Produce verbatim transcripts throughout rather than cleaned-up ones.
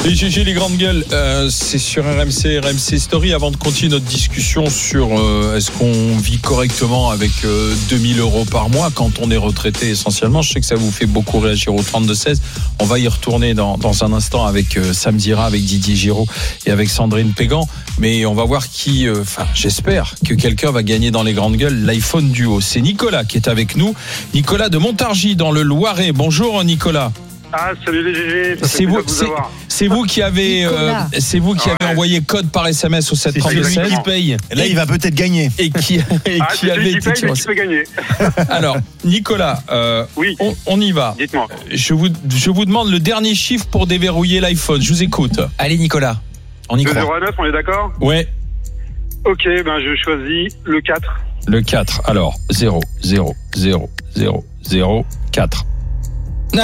Les G G, les grandes gueules, euh, c'est sur R M C, R M C Story. Avant de continuer notre discussion sur euh, est-ce qu'on vit correctement avec euh, deux mille euros par mois quand on est retraité essentiellement. Je sais que ça vous fait beaucoup réagir au trente-deux seize. On va y retourner dans, dans un instant avec euh, Sam Zira, avec Didier Giraud et avec Sandrine Pégan. Mais on va voir qui, enfin euh, j'espère que quelqu'un va gagner dans les grandes gueules l'iPhone Duo. C'est Nicolas qui est avec nous. Nicolas de Montargis dans le Loiret. Bonjour Nicolas. Ah, salut les G G, ça c'est, vous, vous c'est, c'est vous qui avez, euh, c'est vous qui ouais. avez envoyé code par S M S au sept trente-deux seize. Qui paye. Et là, il va peut-être gagner. Et qui, et ah, qui avait été tiré. Tu peux gagner. Alors, Nicolas, euh, oui. on, on y va. Dites-moi. Je vous, je vous demande le dernier chiffre pour déverrouiller l'iPhone. Je vous écoute. Allez, Nicolas. On y deux croit. zéro neuf, on est d'accord ? Ouais. Ok, ben je choisis le quatre. Le quatre. Alors, zéro, zéro, zéro, zéro, zéro, quatre. Non,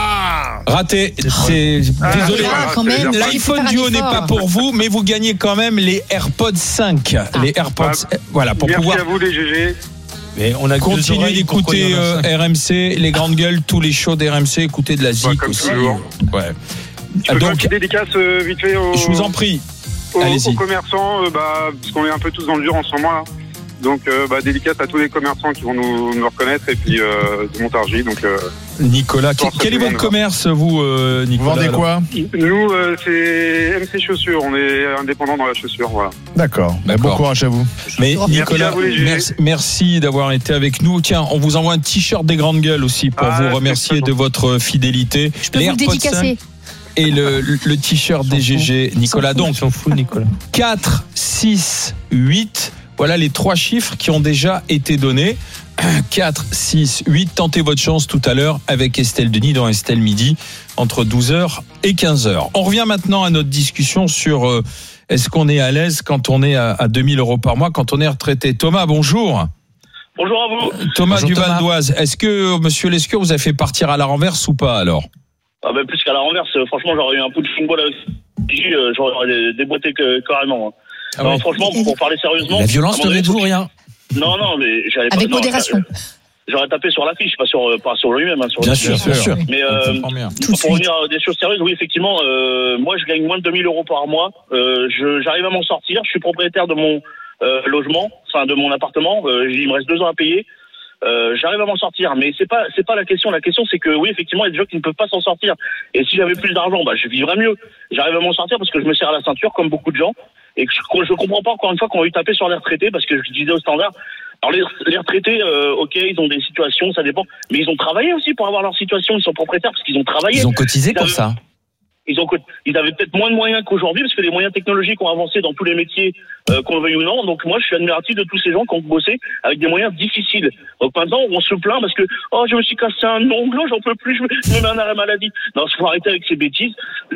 ah non. Raté. C'est... Ah, Désolé. ah, quand même, L'iPhone Duo n'est pas pour vous, mais vous gagnez quand même les AirPods cinq. Ah. Les AirPods. Ah. Voilà, pour Merci pouvoir. Merci à vous, les G G. Mais on a continué d'écouter euh, R M C, les grandes gueules, tous les shows d'R M C, écouter de la zik ouais, aussi. Toujours. Ouais. Je peux Donc, faire une dédicace euh, vite fait aux, je vous en prie. Aux, Allez-y. aux commerçants, euh, bah, parce qu'on est un peu tous dans le dur en ce moment là. Donc, euh, bah, dédicace à tous les commerçants qui vont nous, nous reconnaître et puis euh, de Montargis. Donc, euh, Nicolas, quel, quel est votre commerce, vous, euh, Nicolas? Vous vendez quoi? Nous, euh, c'est M C Chaussures. On est indépendant dans la chaussure, voilà. D'accord. Bah, bon courage à vous. Mais merci Nicolas, vous, merci, merci d'avoir été avec nous. Tiens, on vous envoie un t-shirt des grandes gueules aussi pour ah, vous remercier de votre fidélité. Je peux les vous le dédicacer. Et le, le t-shirt des G G, Nicolas. Fout, Donc, s'en fout, Nicolas. quatre, six, huit. Voilà les trois chiffres qui ont déjà été donnés. quatre, six, huit. Tentez votre chance tout à l'heure avec Estelle Denis dans Estelle Midi entre douze heures et quinze heures. On revient maintenant à notre discussion sur euh, est-ce qu'on est à l'aise quand on est à, à deux mille euros par mois, quand on est retraité. Thomas, bonjour. Bonjour à vous. Thomas bonjour, du Thomas. Val d'Oise. Est-ce que monsieur Lescure vous a fait partir à la renverse ou pas alors? Ah ben plus qu'à la renverse, franchement j'aurais eu un coup de football avec euh, j'aurais déboîté que, carrément. Ah non, ouais. Franchement, pour parler sérieusement. La violence ne résout rien. Non, non, mais j'allais pas. Avec non, modération. J'aurais tapé sur l'affiche, pas sur, pas sur lui-même. Hein, sur bien, le sûr, bien sûr. Mais euh, pour revenir à des choses sérieuses, oui, effectivement, euh, moi je gagne moins de deux mille euros par mois. Euh, je, j'arrive à m'en sortir. Je suis propriétaire de mon euh, logement, enfin de mon appartement. Euh, il me reste deux ans à payer. Euh, j'arrive à m'en sortir, mais c'est pas c'est pas la question. La question c'est que oui, effectivement, il y a des gens qui ne peuvent pas s'en sortir. Et si j'avais plus d'argent, bah je vivrais mieux. J'arrive à m'en sortir parce que je me serre à la ceinture comme beaucoup de gens. Et que je, je comprends pas encore une fois qu'on va eu taper sur les retraités parce que je disais au standard. Alors les, les retraités, euh, ok, ils ont des situations, ça dépend, mais ils ont travaillé aussi pour avoir leur situation. Ils sont propriétaires parce qu'ils ont travaillé. Ils ont cotisé ils pour avaient, ça. Ils ont ils avaient peut-être moins de moyens qu'aujourd'hui parce que les moyens technologiques ont avancé dans tous les métiers, euh, qu'on le veuille ou non. Donc moi, je suis admiratif de tous ces gens qui ont bossé avec des moyens difficiles. Donc maintenant, on se plaint parce que oh, je me suis cassé un ongle, j'en peux plus, je me mets un arrêt maladie. Non, il faut arrêter avec ces bêtises.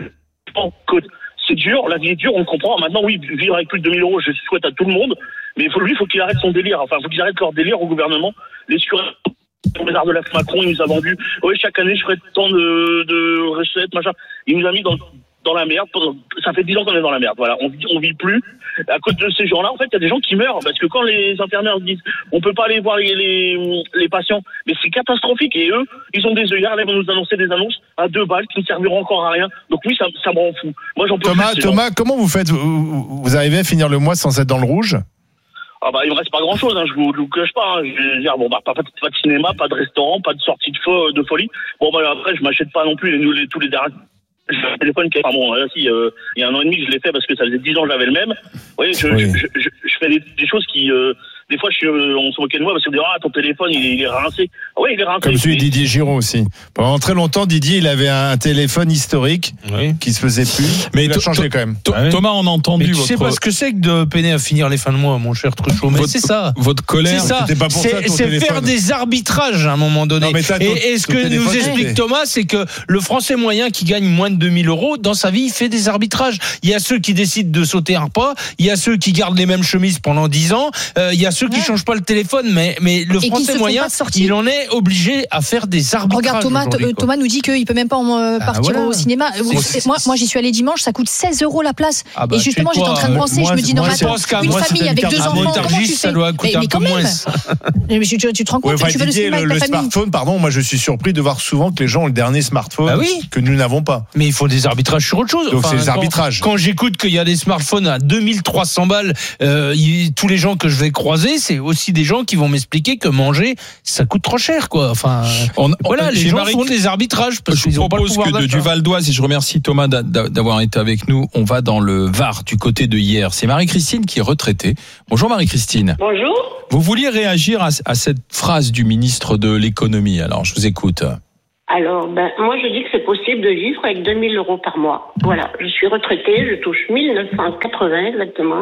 C'est dur, la vie est dure, on le comprend. Maintenant, oui, vivre avec plus de deux mille euros, je souhaite à tout le monde, mais il faut, lui, il faut qu'il arrête son délire. Enfin, il faut qu'ils arrêtent leur délire au gouvernement. Les secrétaires de la Macron, il nous a vendu. Oui, chaque année, je ferai tant de, de recettes, machin. Il nous a mis dans, dans la merde. Ça fait dix ans qu'on est dans la merde. Voilà, on, on vit plus. À cause de ces gens-là, en fait, il y a des gens qui meurent parce que quand les infirmières disent, on peut pas aller voir les, les, les patients, mais c'est catastrophique. Et eux, ils ont des œillères, là, ils vont nous annoncer des annonces à deux balles qui ne serviront encore à rien. Donc oui, ça, ça me rend fou. Moi, j'en peux Thomas, plus. Thomas, comment vous faites vous, vous arrivez à finir le mois sans être dans le rouge? Ah bah il me reste pas grand chose, hein, je vous, je vous cache pas. Hein. Je veux dire bon bah pas, pas, pas de cinéma, pas de restaurant, pas de sortie de, fo- de folie. Bon bah après je m'achète pas non plus les, les tous les derniers. J'ai un téléphone qui est, enfin bon là si euh, il y a un an et demi que je l'ai fait parce que ça faisait dix ans que j'avais le même. Oui, je, oui. je, je, je, je fais des, des choses qui euh, des fois je suis, euh, on se moquait de moi parce que ah ton téléphone il est, il est rincé. Ah oui il est rincé. Comme celui de Didier Giraud aussi. Pendant très longtemps Didier il avait un téléphone historique oui. qui se faisait plus. Mais il a t- changé t- quand même. T- ah, Thomas on a entendu. Mais tu votre... sais pas ce que c'est que de peiner à finir les fins de mois, mon cher Truchot. Mais votre, c'est ça. Votre colère. C'est ça. Pas pour c'est ça, c'est téléphone. faire des arbitrages à un moment donné. Non, ton, et, et ce que nous explique Thomas, c'est que le Français moyen qui gagne moins de deux mille euros dans sa vie, il fait des arbitrages. Il y a ceux qui décident de sauter un pas. Il y a ceux qui gardent les mêmes chemises pendant dix ans. Euh, il y a ceux ceux qui Ouais. changent pas le téléphone, mais, mais le Et qui se français font moyen, pas sortir. il en est obligé à faire des arbitrages. Regarde Thomas, aujourd'hui, euh, quoi. Thomas nous dit qu'il peut même pas en, euh, Ah, partir voilà. au cinéma. Euh, C'est- moi, moi j'y suis allé dimanche, ça coûte seize euros la place. Ah bah, et justement, tu sais j'étais en quoi, train de moi- penser, moi, je me dis non, moi, mais je attends, pense qu'à une moi, famille c'était avec une deux carte enfants, comment Montargis, tu ça fais doit coûter mais, un mais peu quand même. moins. Mais tu, tu te rends compte Ouais, que enfin, tu vas au Didier, cinéma le, avec le ta famille. smartphone, pardon, moi je suis surpris de voir souvent que les gens ont le dernier smartphone Bah oui. que nous n'avons pas. Mais il faut des arbitrages sur autre chose. Donc, c'est des quand- arbitrages. Quand j'écoute qu'il y a des smartphones à deux mille trois cents balles, euh, il- tous les gens que je vais croiser, c'est aussi des gens qui vont m'expliquer que manger, ça coûte trop cher, quoi. Enfin, On- voilà, on- les j'ai gens Marie- font des arbitrages parce Je qu'ils vous ont pas le propose pouvoir que de, d'achat. du Val d'Oise, et je remercie Thomas d'a- d'a- d'avoir été avec nous, on va dans le Var, du côté de hier. C'est Marie-Christine qui est retraitée. Bonjour Marie-Christine. Bonjour. Vous vouliez réagir à, à cette phrase du ministre de l'économie, alors je vous écoute. Alors, ben, moi, je dis que c'est possible de vivre avec deux mille euros par mois. Voilà. Je suis retraitée, je touche mille neuf cent quatre-vingts exactement.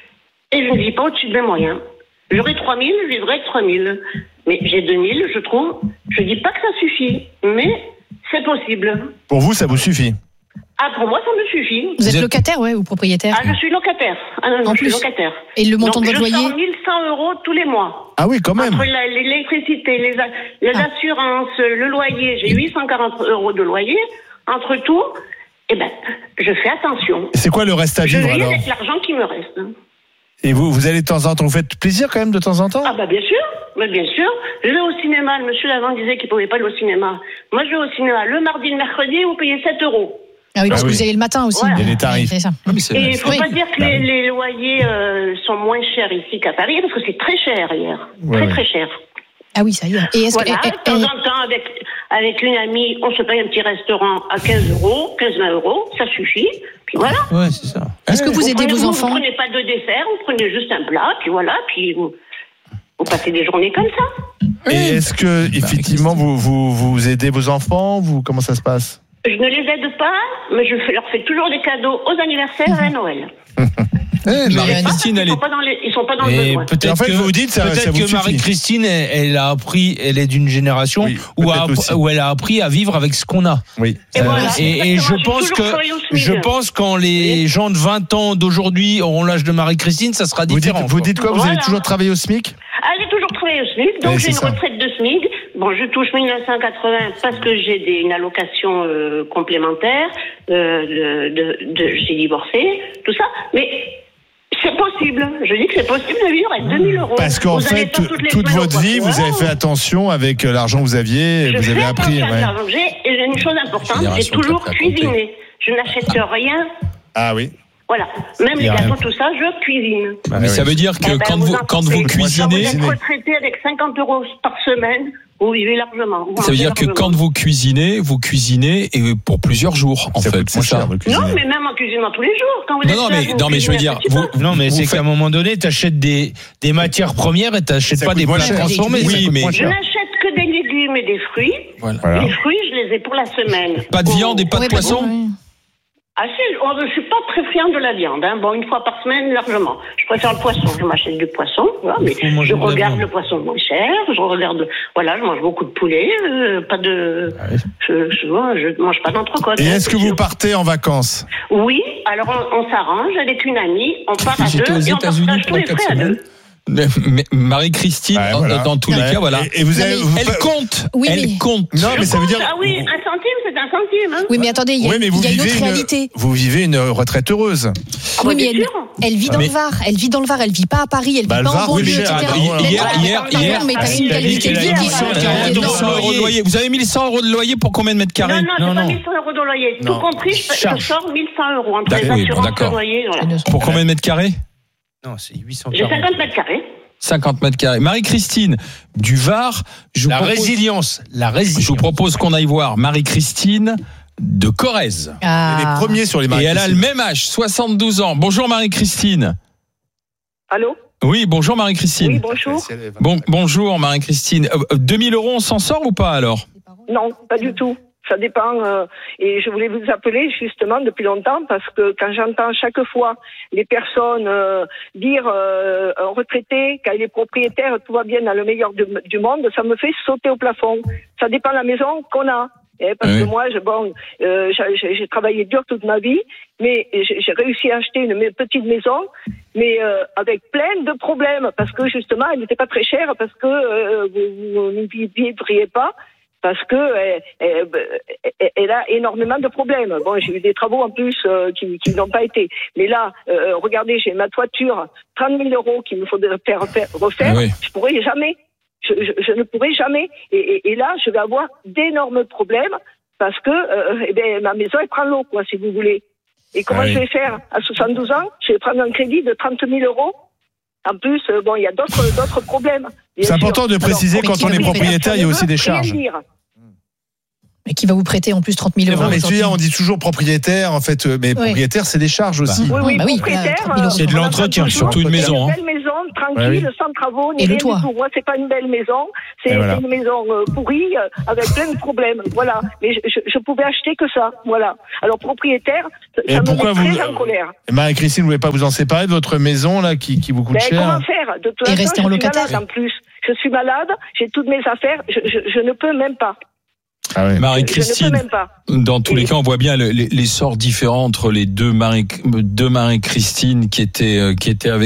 Et je ne vis pas au-dessus de mes moyens. J'aurais trois mille, je vivrais avec trois mille. Mais j'ai deux mille, je trouve. Je dis pas que ça suffit, mais c'est possible. Pour vous, ça vous suffit? Ah, pour moi, ça me suffit. Vous êtes êtes- locataire, ouais, ou propriétaire? Ah, je suis locataire. Ah non, non, En je suis plus. locataire. Et le montant Donc, de votre je loyer? sors mille cent euros tous les mois. Ah oui, quand même. Entre la- l'électricité, les, a- les Ah. assurances, le loyer, j'ai huit cent quarante euros de loyer. Entre tout, eh ben, je fais attention. Et c'est quoi le reste à Je vivre vis alors? avec l'argent qui me reste. Et vous, vous allez de temps en temps, vous faites plaisir quand même de temps en temps? Ah bah bien sûr, mais bien sûr. Je vais au cinéma. Le monsieur d'avant disait qu'il pouvait pas aller au cinéma. Moi, je vais au cinéma le mardi, le mercredi, vous payez sept euros. Ah oui, parce Ah que oui. vous allez le matin aussi. Voilà. Et les tarifs. Ouais, c'est ça. Ah, mais c'est- Et il faut Oui. pas dire que les, les loyers euh, sont moins chers ici qu'à Paris, parce que c'est très cher hier. Ouais, très ouais. très cher. Ah oui, ça y est. Et est-ce Voilà, que, de temps en temps, avec, avec une amie, on se paye un petit restaurant à quinze euros, quinze vingt euros, ça suffit. Puis voilà. Ouais, c'est ça. est-ce que vous aidez prenez, vos vous, enfants? Vous prenez pas de dessert, vous prenez juste un plat, puis voilà, puis vous, vous passez des journées comme ça. Et est-ce que, effectivement, vous, vous, vous aidez vos enfants? Vous, comment ça se passe? Je ne les aide pas, mais je fais- leur fais toujours des cadeaux aux anniversaires et à Noël. Eh, Marie-Christine, Ils elle sont est... pas dans les, ils sont pas dans le Et besoin. peut-être En fait, que, vous dites, ça- peut-être ça vous que suffit. Marie-Christine, elle, elle a appris, elle est d'une génération Oui, où, a, peut-être aussi. où elle a appris à vivre avec ce qu'on a. Oui. Et voilà, Et, et je exactement, j'ai pense toujours que, travaillé au SMIC. je pense quand les gens de vingt ans d'aujourd'hui auront l'âge de Marie-Christine, ça sera Vous dites, différent. vous quoi. dites quoi? Vous Voilà. avez toujours travaillé au SMIC? Ah, j'ai toujours travaillé au SMIC, donc Ouais, j'ai c'est une ça. retraite de SMIC. Bon, je touche mille neuf cent quatre-vingts parce que j'ai des, une allocation euh, complémentaire, euh, de, de, de- j'ai divorcé, tout ça. Mais c'est possible. Je dis que c'est possible de vivre avec deux mille euros. Parce qu'en Vous allez fait, pas toutes les toute semaines au votre vie, vous coiffeur. avez fait attention avec euh, l'argent que vous aviez, Je vous avez fais appris. attention à ouais. l'argent que j'ai. Et une chose importante, j'ai Génération toujours quatre à compter. cuisiné. Je n'achète rien. Ah oui. Voilà. Même Il y les a gâteaux, rien. tout ça, je cuisine. Mais ça veut dire que Eh ben, quand vous, en quand sortez. vous Quand cuisinez... vous êtes retraité avec cinquante euros par semaine, vous vivez largement. Vous Ça veut mangez dire que largement. quand vous cuisinez, vous cuisinez et pour plusieurs jours, en Ça fait. coûte C'est moins cher ça. de Non, cuisiner. mais même en cuisinant tous les jours. Quand vous Non, êtes non, seul, mais, vous non, mais je veux cuisinez un dire, petit vous, peu. Non, mais vous c'est faites- qu'à un moment donné, t'achètes des, des matières premières et t'achètes Ça pas coûte des moins plats cher. transformés. Oui, ça coûte mais- moins Je cher. n'achète que des légumes et des fruits. Voilà. Voilà. Les fruits, je les ai pour la semaine. Pas de viande et pas de Ouais, poisson ouais. Ah si, oh, je suis pas très friande de la viande. Hein. Bon, une fois par semaine, largement. Je préfère le poisson. Je m'achète du poisson. Voilà, mais faut manger je de la regarde viande. le poisson moins cher. Je regarde. Voilà, je mange beaucoup de poulet. euh, pas de. Ah Je, je, moi, je mange pas d'entrecôte. Et hein, est-ce que c'est vous sûr. partez en vacances? Oui. Alors on, on s'arrange avec une amie. On part à J'étais deux aux et on États-Unis partage tous pendant les quatre frais à semaines. deux. Mais Marie-Christine, Ouais, dans- voilà. dans tous les Ouais. cas, voilà. Et, et vous avez, Elle, vous elle fa- compte. Oui, elle mais- compte. Non, mais Je ça veut compte. dire. Ah oui, un centime, c'est un centime. Hein. Oui, mais attendez, il y a, Oui, mais il vous y a une vivez autre une, réalité. vous vivez une retraite heureuse. Ah, Oui, bah, mais bien elle, sûr. elle vit dans Mais- le Var. Elle vit dans le Var. Elle vit pas à Paris. Elle vit Bah, le pas Var, en oui, banlieue, mais et cetera. hier- Mais hier- voilà, hier- mais hier- mais t'as une hier- qualité de hier- vie hier- qui est hier- extraordinaire. hier- Non, cent euros de loyer. Vous avez mille cent euros de loyer pour combien de mètres carrés? Non, non, Non, c'est pas non. mille cent euros de loyer. Non. Tout compris, je, je Charge. sors mille cent euros entre les D'accord, oui, bon, assurances, d'accord. le loyer. Voilà. Pour combien de mètres carrés? Non, c'est huit cent J'ai quarante. cinquante mètres carrés. cinquante mètres carrés. Marie-Christine, du Var, je vous La propose- résilience. La résilience. Je vous propose qu'on aille voir Marie-Christine de Corrèze. Ah. Et les premiers sur les marques. Et elle a le même âge, soixante-douze ans. Bonjour Marie-Christine. Allô? Oui, bonjour Marie-Christine. Oui, bonjour. Bon, bonjour Marie-Christine. Euh, euh, deux mille euros, on s'en sort ou pas alors? Non, pas du tout. Ça dépend. euh, et je voulais vous appeler justement depuis longtemps parce que quand j'entends chaque fois les personnes euh, dire euh, un retraité, quand il est propriétaire, tout va bien dans le meilleur du, du monde, ça me fait sauter au plafond. Ça dépend de la maison qu'on a. Eh, parce Oui. que moi, je, bon, euh, j'ai, j'ai travaillé dur toute ma vie, mais j'ai, j'ai réussi à acheter une petite maison, mais euh, avec plein de problèmes, parce que justement, elle n'était pas très chère, parce que euh, vous, vous n'y vivriez pas, parce que elle, elle, elle a énormément de problèmes. Bon, j'ai eu des travaux en plus euh, qui, qui n'ont pas été. Mais là, euh, regardez, j'ai ma toiture, trente mille euros qu'il me faudrait faire, faire refaire. Oui. Je pourrais jamais. Je, je, je ne pourrai jamais. Et, et, et là, je vais avoir d'énormes problèmes parce que euh, eh ben, ma maison, elle prend l'eau, quoi, si vous voulez. Et comment Ah oui. je vais faire à soixante-douze ans? Je vais prendre un crédit de trente mille euros. En plus, euh, bon, il y a d'autres, d'autres problèmes. Bien C'est sûr. important de préciser Alors, quand on mais est qui- propriétaire, il y a aussi des ça ne veut charges. rien dire. Mais qui va vous prêter en plus trente mille euros Non, mais tu aujourd'hui. dis, on dit toujours propriétaire, en fait, euh, mais Oui. propriétaire, c'est des charges aussi. Oui, oui, Bah oui, propriétaire. trente mille euros. C'est de on entend l'entretien, toujours surtout une que c'est maison, Une hein. belle maison, tranquille, Ouais, oui. sans travaux, ni Et le rien toit. du tout. Moi, c'est pas une belle maison, c'est Et voilà. une maison euh, pourrie, euh, avec plein de problèmes. Voilà. Mais je, je, je pouvais acheter que ça. Voilà. Alors, propriétaire, ça Et me pourquoi met vous- très en colère. Marie-Christine, vous ne voulez pas vous en séparer de votre maison, là, qui, qui vous coûte Ben, cher? comment faire? De toute Et façon, rester je en suis locataire. malade en plus. Je suis malade, j'ai toutes mes affaires, je, je, je ne peux même pas. Ah ouais. Je ne Marie-Christine, peux même pas. dans tous les Et- cas, on voit bien le- les, les sorts différents entre les deux Marie, deux Marie-Christine qui étaient, euh, qui étaient avec